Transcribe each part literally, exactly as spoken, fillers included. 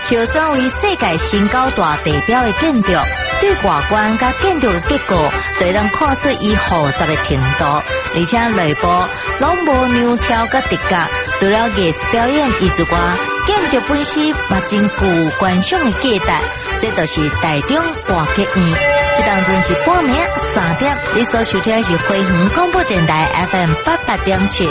票选为世界新高大地标的建筑，对外观甲建筑的结构，都能看出伊复杂的程度，而且内部拢无扭条甲直角。除了艺术表演以之外，建筑本身嘛真具观赏的价值。这就是台中大剧院。这当中是半暝三点，你所收听的是花园广播电台 F M 八八点七。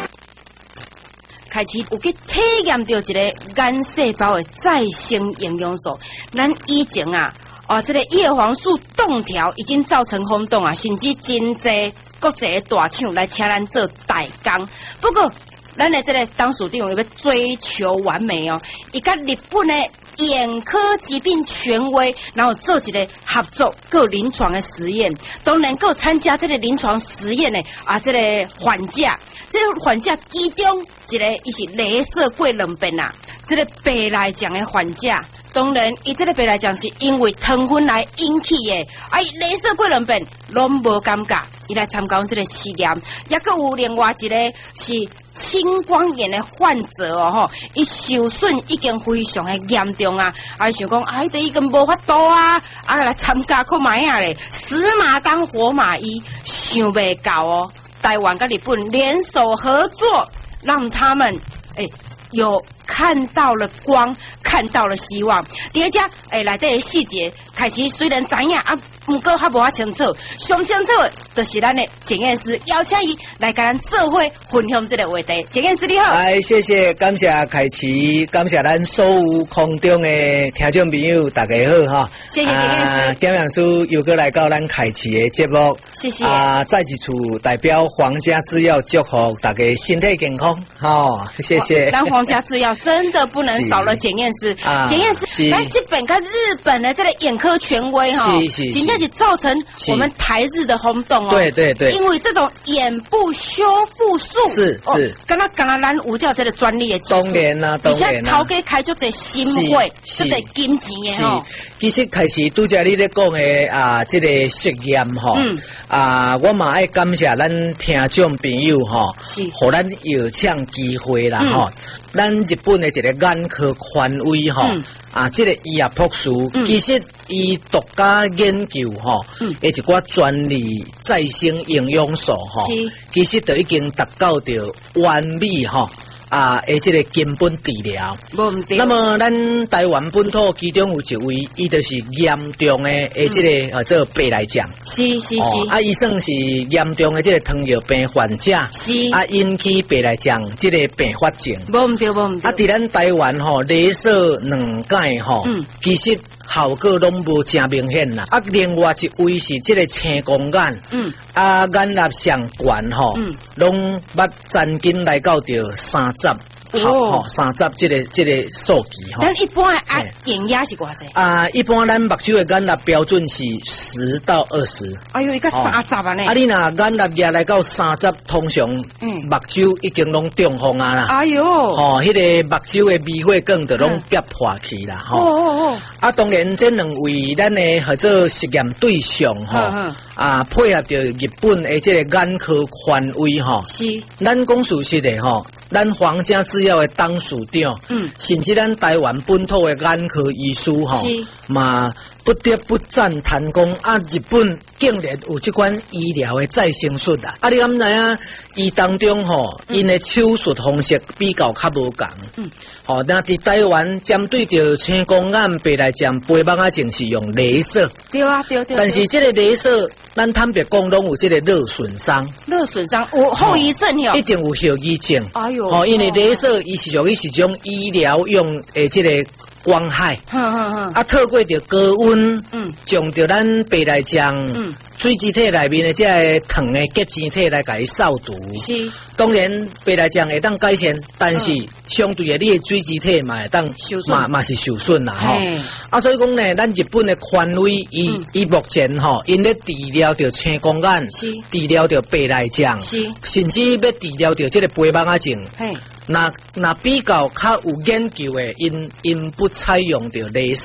开始有去体验到一个眼细胞的再生营养素。咱以前啊，哦，这个叶黄素冻条已经造成轰动啊，甚至真侪国际的大厂来请咱做代工。不过，咱的这个董事长要追求完美哦，伊甲日本的眼科疾病权威，然后做一个合作，各临床的实验，都能够参加这个临床实验的啊，这个患者。这个患者其中一个伊是雷射过两遍啊，这个白内障的患者，当然伊这个白内障是因为糖分来引起的，啊，伊雷射过两遍拢无感觉，伊来参加这个实验，也佫有另外一个是青光眼的患者哦吼，伊受损已经非常的严重啊，啊想讲啊，伊都已经无法度啊，啊来参加看卖啊咧，死马当活马医，想袂到哦。台湾跟日本联手合作，让他们哎、欸、有看到了光，看到了希望。而且哎，内底的细节开始虽然知影啊，不过还无遐清楚。上清楚就是咱的检验师邀请伊来跟咱做伙分享这个话题。检验师你好， 来谢谢，感谢凯奇，感谢咱所有空中的听众朋友，大家好哈。 谢谢检验师， 检验师又过来到咱凯奇的节目， 谢谢。 啊，再一次代表皇家制药祝福大家身体健康，哈，谢谢。 咱皇家制药真的不能少了检验师， 啊、 检验师，咱这本跟日本的这个眼科权威哈，真正是造成我们台日的轰动哦。 对对对， 因为这种眼部修复术是是， 刚刚刚刚咱有叫这个专利的技术， 当然啦，当然啦， 而且头家开足侪新会，足侪金钱的吼。 其实开始拄则你咧讲的啊，这个实验吼，嗯啊，我嘛爱感谢咱听众朋友吼，是，互咱有抢机会啦吼。咱日本的一个眼科权威吼，嗯、啊，这个医学博士，嗯、其实伊独家研究吼，嗯，一寡专利再生营养素吼，其实都已经达到着完美吼。啊，诶，这个根本治疗，那么咱台湾本土其中有一位，伊就是严重的诶，这个呃，这白内障， 是是是， 啊，伊算是严重的这个糖尿病患者， 是啊，引起白内障这个并发症， 无唔对，无唔对， 啊，伫咱台湾吼，雷射两解吼，嗯，其实效果拢无正明显啦。啊，另外一位是这个青光眼，嗯，啊，眼压上悬吼，嗯，拢捌曾经来到着三十。哦，三十这个这个数据哈。咱一般的眼压是偌济？ 啊，一般咱目睭的眼压标准是十到二十。 哎呦，一个三十啊呢？ 啊，你若眼压压来到三十，通常嗯，目睭已经拢中风啊啦。 哎呦， 哦，迄个目睭的微血管就拢憋破去啦。哦哦哦。啊，当然这两位咱的合作实验对象哈，啊，配合着日本的这个眼科权威哈。是。咱讲事实的哈。咱皇家制药的董事长，嗯，甚至咱台湾本土的眼科医师吼，嘛不得不赞叹讲啊，日本竟然有这款医疗的再生术啊！啊，你敢知影？伊当中吼，因的手术方式比较较无共，嗯，吼，那伫台湾针对着青光眼、白内障、白目仔症是用雷射， 对啊，对对。 但是这个雷射，咱坦白讲，拢有这个热损伤， 热损伤有后遗症哟， 一定有后遗症。 哎呦， 哦，因为雷射伊是属于是种医疗用诶，这个光害， 哼哼哼， 啊，透过着高温，嗯，将着咱白内障，嗯，水质体内面的这个糖的结晶体来甲伊扫除。是，当然白内障会当改善，但是相对的你的水质体嘛会当嘛嘛是受损啦吼。啊，所以讲呢，咱日本的权威伊伊目前吼，因咧治疗着青光眼，是治疗着白内障，是甚至要治疗着这个白目仔症。嘿。那那比较较有研究的，因因不采用着雷射，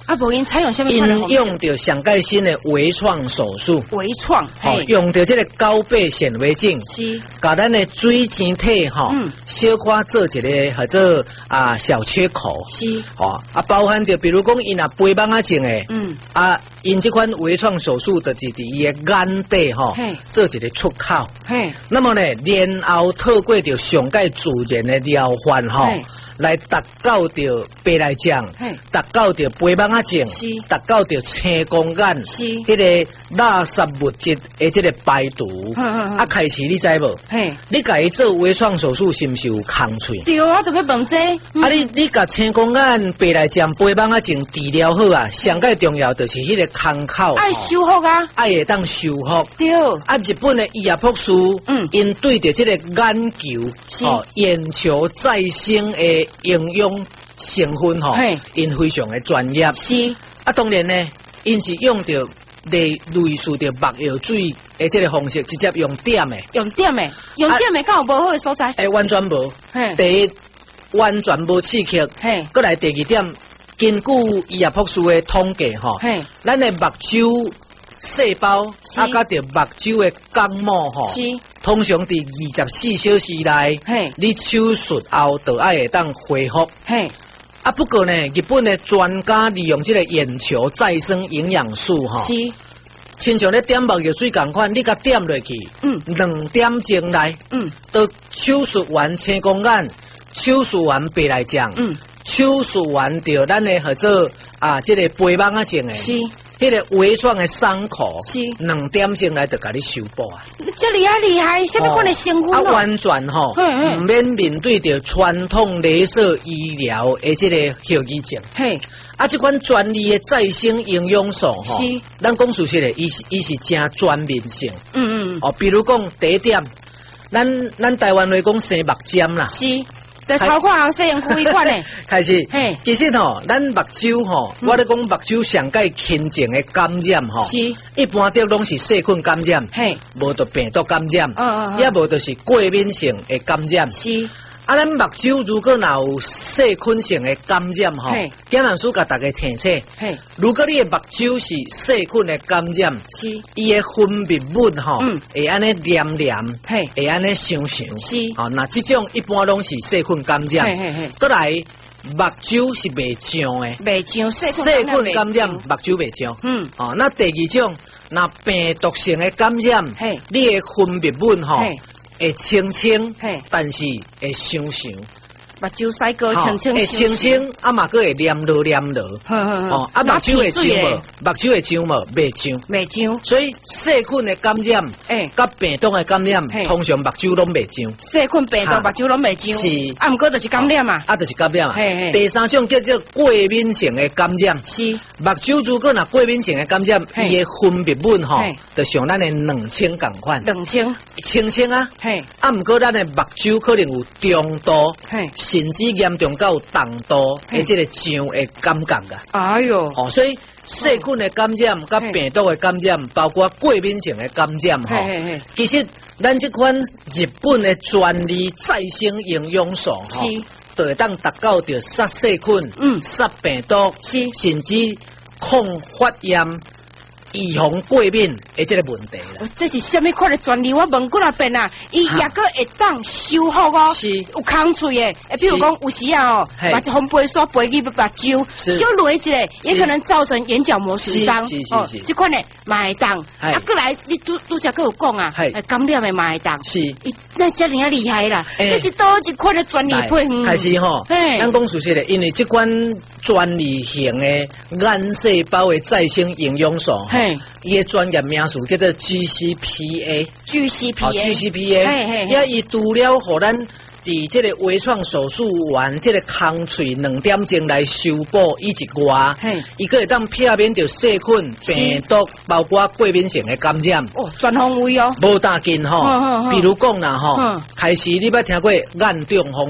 啊，无因采用什么？ 因用着上界新的微创手术。 微创， 哦，用着这个高倍显微镜， 是， 把咱的水晶体哈，嗯，小可做一个或者啊小缺口， 是， 哦，啊包含着比如讲因啊背膀啊症诶， 嗯， 啊因这款微创手术的是伫伊的眼底哈，做一个出口， 嘿， 那么呢，然后透过着上界自然的疗法哈。来达到着白内障，达到着背膀啊症，达到着青光眼，迄个垃圾物质的这个排毒。啊，开始你知无？你家己做微创手术是毋是有空喙？ 对啊，特别问这。 啊，你你甲青光眼、白内障、背膀啊症治疗好啊，上界重要就是迄个空口。 爱修复啊， 爱会当修复。 对。 啊，日本的医学博士，嗯，因对着这个研究，哦，眼球再生的应用成分吼，因非常的专业。 是啊，当然呢，因是用着类类似着目药水的这个方式，直接用点的， 用点的，用点的，敢有无好的所在？ 诶，完全无。第一，完全无刺激。嘿，过来第二点，根据医学博士的统计吼，嘿，咱的目睭细胞啊，甲着目睭的角膜吼，是通常伫二十四小时内，嘿，你手术后就爱会当恢复，嘿。啊，不过呢，日本的专家利用这个眼球再生营养素吼，是，亲像咧点目药水共款，你甲点落去，嗯，两点钟内，嗯，都手术完青光眼，手术完白内障，嗯，手术完着咱的或者啊，这个背膀啊症诶，是。迄个微创的伤口，是两点钟来就甲你修补啊！ 这厉害厉害，什么款的成分啊？完全吼，唔免面对着传统雷射医疗的这个后遗症。嘿，啊，这款专利的再生营养素吼，是咱讲事实的，伊是伊是真全面性。嗯嗯。哦，比如讲第一点，咱咱台湾来讲生目尖啦。是。 在头壳行西洋区一款呢， 开始。嘿，其实吼，咱目睭吼，我咧讲目睭上界轻症的感染吼，是一般的拢是细菌感染，嘿，无就病毒感染，嗯嗯，也无就是过敏性的感染，是。啊，咱目睭如果若有细菌性的感染吼，检验师甲大家提醒，嘿，如果你的目睭是细菌的感染，是，伊的分泌物吼，嗯，会安尼黏黏，嘿，会安尼伤伤，是，哦，那这种一般拢是细菌感染，嘿嘿嘿，过来目睭是袂痒的， 袂痒，细菌感染目睭袂痒，嗯，哦，那第二种，那病毒性的感染，嘿，你的分泌物吼。会清清，但是会伤伤。 目睭洗过清清， 会清清，啊嘛个会黏落黏落。哦，啊目睭会痒无？目睭会痒无？袂痒， 袂痒。 所以细菌的感染，诶，甲病毒的感染，通常目睭拢袂痒。 细菌病毒目睭拢袂痒。是，啊，毋过就是感染嘛。 啊，就是感染啊。第三种叫做过敏性的感染。是，目睭如果若过敏性的感染，伊的分泌物吼，就像咱的冷清共款。 冷清， 清清啊。嘿，啊，毋过咱的目睭可能有中度。嘿。甚至严重到重度的这个痒的感觉噶。哎呦，哦，所以细菌的感染、甲病毒的感染，包括过敏性的感染，吼，其实咱这款日本的专利再生营养素，吼，就会当达到着杀细菌、嗯，杀病毒，是，甚至抗发炎。预防过敏的这个问题啦， 这是什么款的专利？我问过那边啊，伊也个会当修复哦，是有空喙的，诶，比如讲有时啊哦，把一红背刷背去目睭，小落一个，也可能造成眼角膜损伤哦。这款的嘛会当，啊，过来你拄拄则个有讲啊，感染的嘛会当，是，那这样厉害啦，这是多一款的专利配方。 开始吼，咱讲事实的，因为这款专利型的癌细胞的再生营养素。伊个专业名词叫做 G C P A，G C P A，G C P A， 也伊除了互咱伫这个微创手术完，这个空喙两点钟来修补以及外，伊个会当避免着细菌、病毒，包括过敏性的感染。 哦，全方位哦， 无大劲吼。比如讲啦吼，开始你捌听过眼中风无？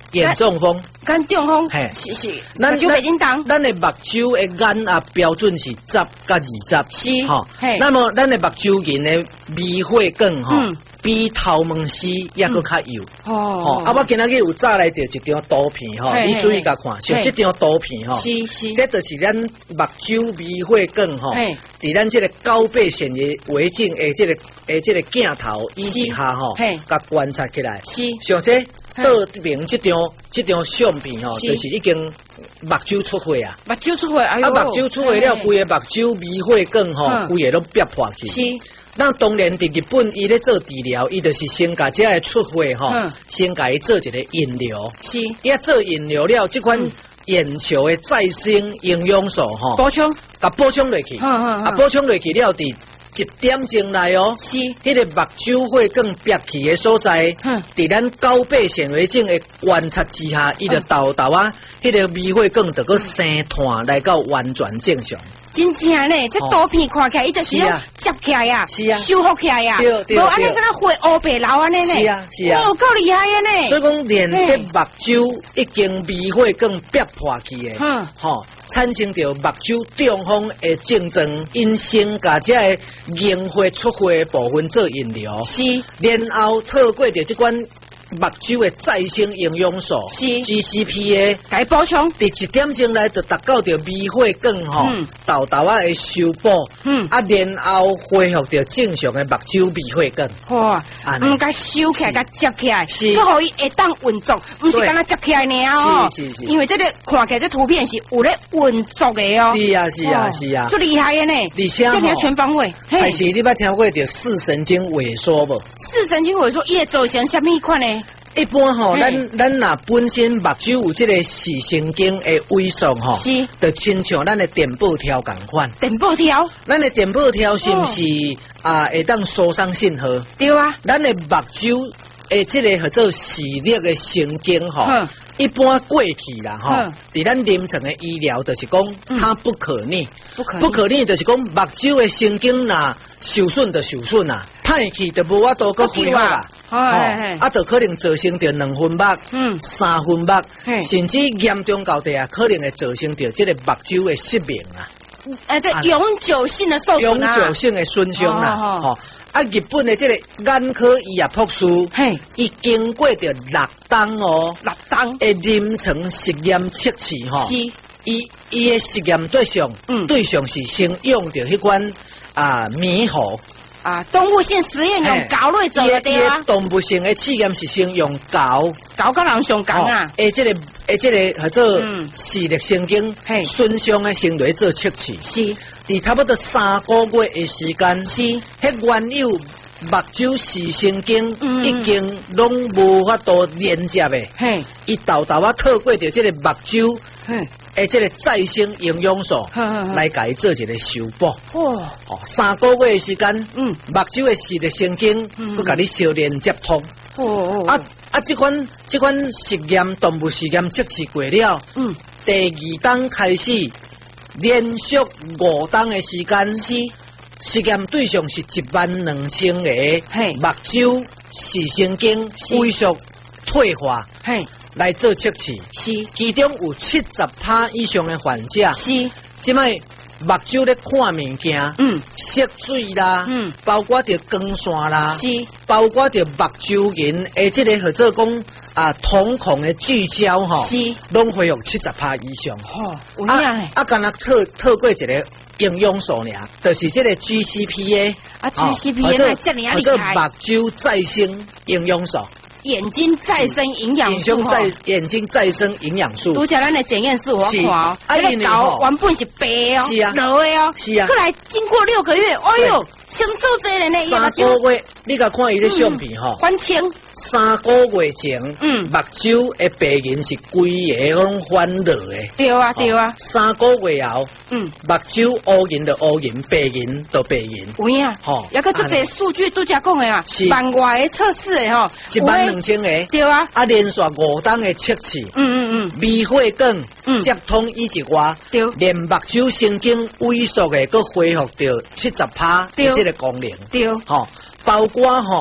眼中风， 眼中风， 嘿， 是是，目睭袂叮当。 咱的目睭的眼啊标准是十甲二十， 是， 吼， 嘿， 那么咱的目睭眼的微血管吼， 嗯， 比头毛丝也搁较幼， 哦， 吼，啊，我今仔日有早来着一张图片吼，你注意甲看，像这张图片吼， 是是， 这就是咱目睭微血管吼， 嘿， 伫咱这个高倍显微镜的这个诶这个镜头以下吼， 嘿， 甲观察起来， 是， 像这。倒面这张这张相片吼，就是已经目睭出血啊， 目睭出血，哎呦， 啊目睭出血了，规个目睭微血管吼，规个拢憋破去。 是， 咱当然伫日本伊咧做治疗，伊就是先甲这个出血吼，先甲伊做一个引流。 是， 伊做引流了，这款眼球的再生营养素吼， 补充， 甲补充落去，啊补充落去了伫。一点钟内哦，是，迄个目睭血管憋气的所在，嗯，伫咱高倍显微镜的观察之下，伊就豆豆啊，迄个微血管就个生团来到完全正常。 真正呢，这图片看起来，伊就是接起来呀，是啊，修复起来呀， 对对， 无安尼敢若血乌白流安尼呢， 是啊是啊， 哦，够厉害啊呢。 所以讲，连这目睭已经微血管憋破去的，嗯，吼，产生着目睭中风的症状，因先甲这个凝血出血的部分做引流，是，然后透过着这款。目睭的再生营养素是 G C P A， 该补充， 伫一点钟内就达到着微血管吼，豆豆啊的修补，嗯，啊然后恢复着正常的目睭微血管。 哇，唔该收起来，甲接起来， 是， 佮互伊会当运作，唔是干那接起来呢哦。 是是是， 因为这个看起来这图片是有咧运作的哦。 是啊是啊是啊， 最厉害的呢， 而且这全方位。 还是你捌听过着视神经萎缩无？ 视神经萎缩，伊会造成什么款呢？ 一般吼，咱咱若本身目睭有这个视神经的萎缩吼，是，就亲像咱的电报条共款。 电报条， 咱的电报条是毋是啊？会当疏散信号？ 对啊。咱的目睭诶，这个叫做视力的神经吼，一般过去啦吼，伫咱临床的医疗就是讲它不可逆，不可不可逆就是讲目睭的神经若受损就受损啦，歹去就无法度个恢复啦。哦，啊，就可能造成着两分目，嗯，三分目，甚至严重到地啊，可能会造成着这个目睭的失明啊， 诶，这永久性的受损啊，永久性的损伤啦，吼。啊，日本的这个眼科医学博士，嘿，伊经过着六档哦， 六档诶临床实验测试吼，是，伊伊的实验对象，嗯，对象是先用着迄款啊猕猴。 啊，动物性实验用狗类做的对啊。 动物性的试验是先用狗， 狗跟人相共啊。 诶，这个诶，这个叫做视力神经损伤的先来做测试。是，伫差不多三个月的时间，是，迄原有目睭视神经已经拢无法度连接的。嘿，伊豆豆啊透过着这个目睭。诶，这个再生营养素来甲伊做一个修补。哇！哦，三个月的时间，嗯，目睭的视力神经，佮甲你相连接通。哦啊啊！这款这款实验动物实验测试过了，嗯，第二档开始，连续五档的时间，是实验对象是一万两千个目睭视神经恢复退化。嘿。来做测试，是其中有七十趴以上的患者，是即摆目睭咧看物件，嗯，色水啦，嗯，包括着光线啦，是包括着目睭眼，诶，即个或者讲啊瞳孔的聚焦吼，是拢恢复七十趴以上，吼，有影诶，啊，干那透透过一个营养素尔，就是这个 G C P A， 啊 G C P A 那这么厉害， 或者目睭再生营养素。 眼睛再生营养素， 再眼睛再生营养素。 拄则咱的检验室我看哦，这个狗原本是白哦，是啊，老的哦，是啊。后来经过六个月，哎呦，成做这人呢， 三个月，你甲看伊的相片吼， 翻青。 三个月前，嗯，目睭的白银是规个拢翻落的。 对啊，对啊。 三个月后，嗯，目睭乌银就乌银，白银就白银。 有影，吼，也个做这数据拄则讲的啊，万外的测试的吼， 一万两千个。对啊，啊连续五档的测试，嗯嗯嗯，微血管接通以及外，对，连目睭神经萎缩的，佮恢复到七十趴的这个功能，对，吼，包括吼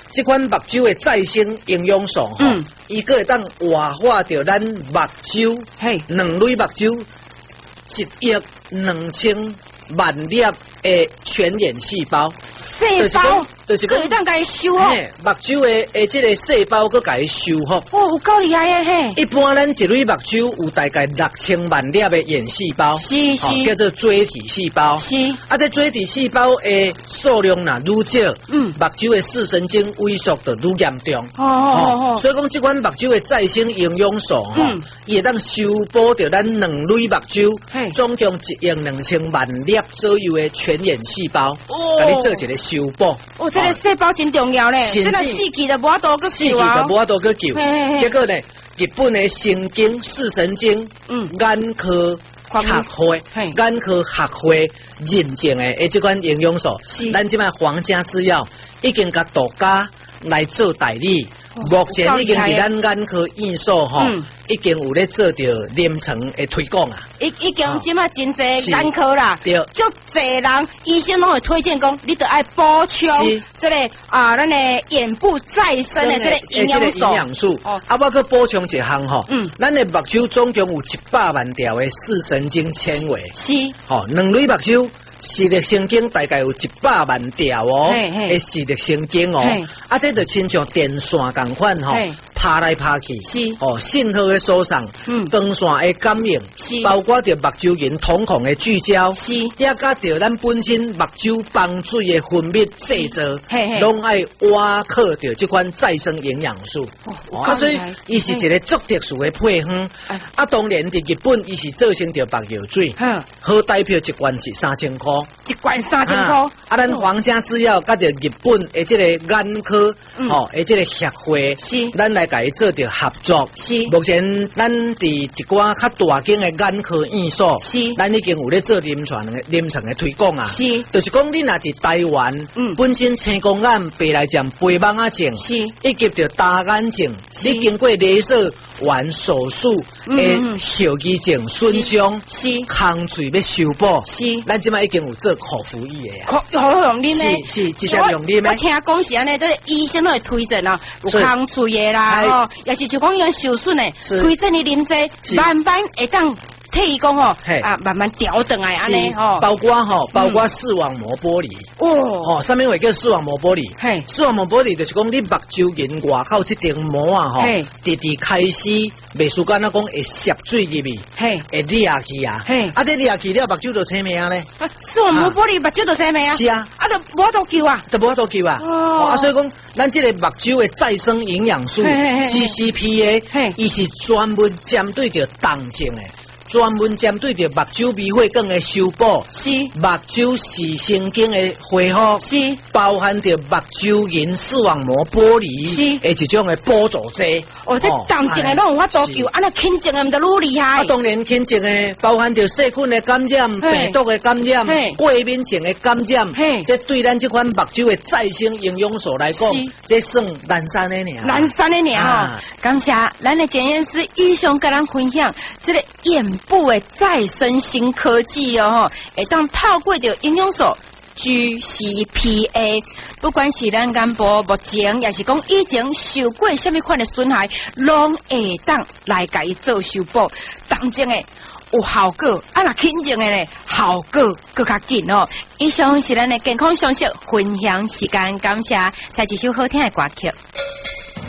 这款目睭的再生营养素，嗯，伊个会当活化着咱目睭，嘿，两类目睭一亿两千万粒的全眼细胞， 细胞， 就是讲，当甲伊修复， 目睭的诶，这个细胞佮甲伊修复。 哦，有够厉害诶嘿！ 一般咱一类目睭有大概六千万粒的眼细胞， 是是， 哦、叫做锥体细胞。 是， 啊，这锥体细胞的数量若愈少，嗯，目睭的视神经萎缩就愈严重。 哦哦哦， 所以讲，这款目睭的再生营养素，嗯，伊会当修补着咱两类目睭，总共一亿两千万粒左右的全眼细胞，哦，甲你做一个修补。 哦，这个细胞真重要咧，这个死去就无法度去救啊，死去就无法度去救。结果呢，日本的神经视神经，嗯，眼科学会，眼科学会认证的诶，这款营养素，咱即摆皇家制药已经甲独家来做代理。目前已经伫咱眼科院所吼，已经有咧做着临床的推广啊。 已已经即马真侪眼科啦，对，足侪人医生拢会推荐讲，你得爱补充这个啊，咱的眼部再生的这个营养素。 营养素。哦，啊，我去补充一项吼，嗯，咱的目睭总共有一百万条的视神经纤维。是。吼，两类目睭。视力神经大概有一百万条哦，诶，视力神经哦，啊，这就亲像电线共款吼，拍来拍去，是哦，信号的输送，嗯，光线的感应，是包括着目睭人瞳孔的聚焦，是也甲着咱本身目睭帮水的分泌制造，拢爱挖靠着这款再生营养素，啊，所以伊是一个足特殊的配方，啊，当然伫日本伊是做成着目药水，好代表一罐是三千块。 一罐三千块， 啊！咱皇家制药甲着日本的这个眼科，吼，的这个协会，是，咱来甲伊做着合作。是，目前咱伫一寡较大间的眼科院所，是，咱已经有咧做临床的临床的推广啊。是，就是讲你若伫台湾，嗯，本身青光眼、白内障、白网仔症，是，以及着大眼症，你经过雷射完手术的后遗症损伤，是，空喙要修补，是，咱即摆已经有做口服液的啊，好好用啉的， 是是，直接用啉的。 我听讲是安尼，对医生都会推荐啊，有空喙的啦，哦，也是就讲伊受损的，推荐你啉这，慢慢会当。替伊讲吼，啊，慢慢调转来安尼吼， 包括吼，包括视网膜剥离，哦，哦，上面会叫视网膜剥离，嘿，视网膜剥离就是讲你目睭眼外口这层膜啊，吼，直直开始，袂输干那讲会摄水入去，嘿，会裂去啊，嘿，啊，这裂去了目睭就青命咧， 视网膜剥离目睭就青命啊， 是啊， 啊，就无法度救啊， 就无法度救啊，哦，啊，所以讲咱这个目睭的再生营养素 C C P A， 嘿，伊是专门针对着动症的。专门针对着目睭微血管的修补，是目睭视神经的恢复，是包含着目睭人视网膜剥离，是诶一种的补助剂。 哦，这动症的拢有法度救，啊那轻症的毋得愈厉害。 啊，当然轻症的包含着细菌的感染、病毒的感染、过敏性的感染，这对咱这款目睭的再生营养素来讲，这算难产的尔。 难产的尔吼，感谢咱的检验师以上跟咱分享这个眼部的再生新科技哦，会当透过着营养素 G C P A， 不管是咱眼部目前，也是讲以前受过什么款的损害，拢会当来甲伊做修补，当前的有效果，啊那轻症的咧效果更较紧哦。以上是咱的健康常识分享时间，感谢，带一首好听的歌曲。